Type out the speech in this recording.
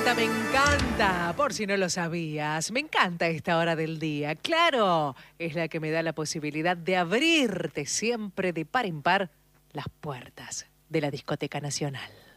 me encanta. Por si no lo sabías, me encanta esta hora del día. Claro, es la que me da la posibilidad de abrirte siempre de par en par las puertas de la Discoteca Nacional.